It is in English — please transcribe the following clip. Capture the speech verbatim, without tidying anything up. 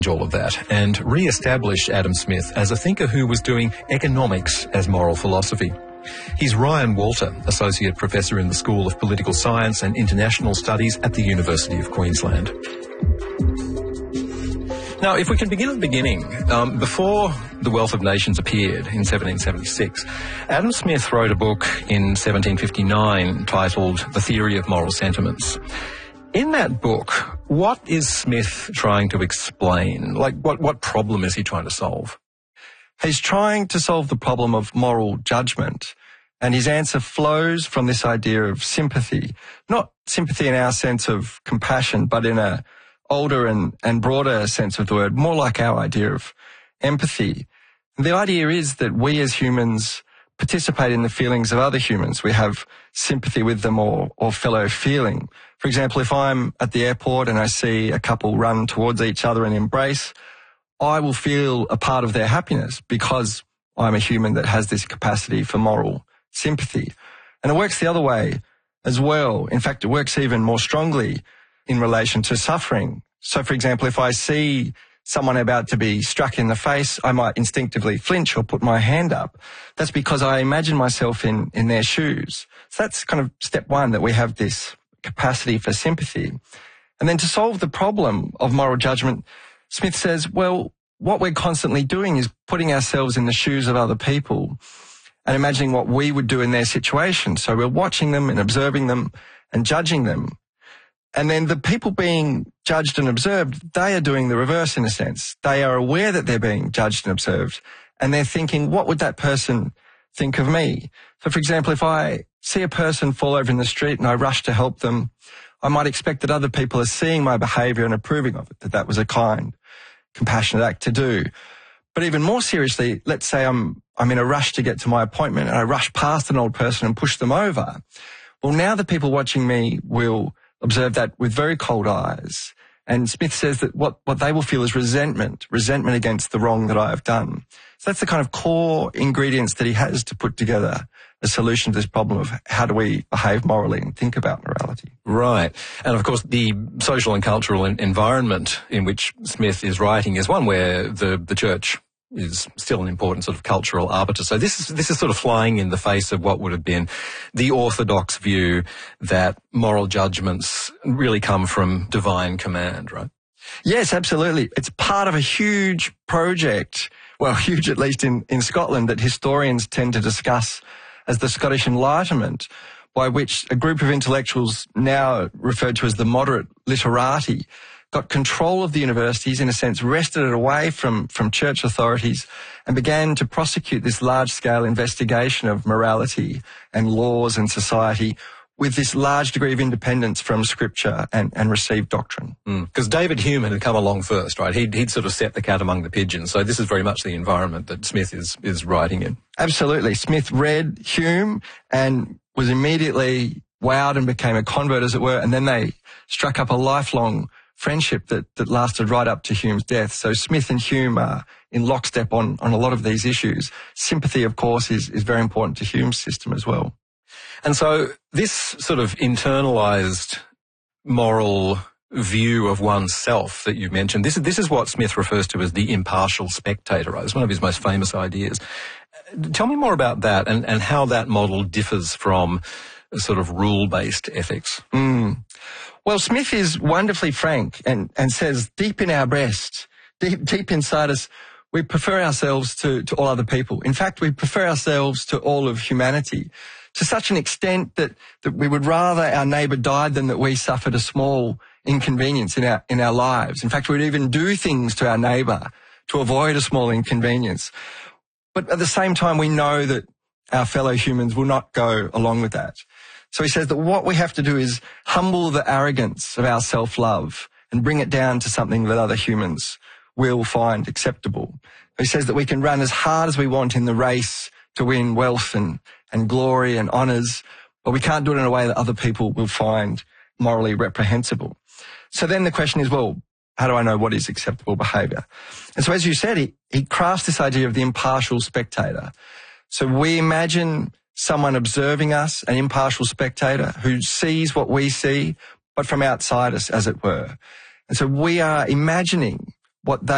all of that and re-established Adam Smith as a thinker who was doing economics as moral philosophy. He's Ryan Walter, Associate Professor in the School of Political Science and International Studies at the University of Queensland. Now, if we can begin at the beginning, um, before The Wealth of Nations appeared in seventeen seventy-six, Adam Smith wrote a book in seventeen fifty-nine titled The Theory of Moral Sentiments. In that book, what is Smith trying to explain? Like, what, what problem is he trying to solve? He's trying to solve the problem of moral judgment, and his answer flows from this idea of sympathy. Not sympathy in our sense of compassion, but in a older and, and broader sense of the word, more like our idea of empathy. And the idea is that we as humans participate in the feelings of other humans. We have sympathy with them or, or fellow feeling. For example, if I'm at the airport and I see a couple run towards each other and embrace, I will feel a part of their happiness because I'm a human that has this capacity for moral sympathy. And it works the other way as well. In fact, it works even more strongly in relation to suffering. So, for example, if I see someone about to be struck in the face, I might instinctively flinch or put my hand up. That's because I imagine myself in, in their shoes. So that's kind of step one, that we have this capacity for sympathy. And then to solve the problem of moral judgment, Smith says, well, what we're constantly doing is putting ourselves in the shoes of other people and imagining what we would do in their situation. So we're watching them and observing them and judging them. And then the people being judged and observed, they are doing the reverse in a sense. They are aware that they're being judged and observed, and they're thinking, what would that person think of me? So, for example, if I see a person fall over in the street and I rush to help them, I might expect that other people are seeing my behaviour and approving of it, that that was a kind, compassionate act to do. But even more seriously, let's say I'm I'm in a rush to get to my appointment and I rush past an old person and push them over. Well, now the people watching me will observe that with very cold eyes. And Smith says that what, what they will feel is resentment, resentment against the wrong that I have done. So that's the kind of core ingredients that he has to put together a solution to this problem of how do we behave morally and think about morality. Right. And of course, the social and cultural environment in which Smith is writing is one where the, the church is still an important sort of cultural arbiter. So this is, this is sort of flying in the face of what would have been the orthodox view that moral judgments really come from divine command, right? Yes, absolutely. It's part of a huge project, well, huge at least in, in Scotland, that historians tend to discuss as the Scottish Enlightenment, by which a group of intellectuals, now referred to as the moderate literati, got control of the universities, in a sense, wrested it away from, from church authorities and began to prosecute this large-scale investigation of morality and laws and society with this large degree of independence from Scripture and, and received doctrine. Because mm. David Hume had come along first, right? He'd, he'd sort of set the cat among the pigeons. So this is very much the environment that Smith is, is writing in. Absolutely. Smith read Hume and was immediately wowed and became a convert, as it were, and then they struck up a lifelong friendship that, that lasted right up to Hume's death. So Smith and Hume are in lockstep on, on a lot of these issues. Sympathy, of course, is, is very important to Hume's system as well. And so this sort of internalized moral view of oneself that you mentioned, this is, this is what Smith refers to as the impartial spectator, right? It's one of his most famous ideas. Tell me more about that and, and how that model differs from a sort of rule-based ethics. Mm. Well, Smith is wonderfully frank and, and says deep in our breast, deep, deep inside us, we prefer ourselves to, to all other people. In fact, we prefer ourselves to all of humanity to such an extent that, that we would rather our neighbour died than that we suffered a small inconvenience in our, in our lives. In fact, we'd even do things to our neighbour to avoid a small inconvenience. But at the same time, we know that our fellow humans will not go along with that. So he says that what we have to do is humble the arrogance of our self-love and bring it down to something that other humans will find acceptable. He says that we can run as hard as we want in the race to win wealth and, and glory and honours, but we can't do it in a way that other people will find morally reprehensible. So then the question is, well, how do I know what is acceptable behaviour? And so as you said, he, he crafts this idea of the impartial spectator. So we imagine someone observing us, an impartial spectator who sees what we see, but from outside us, as it were. And so we are imagining what they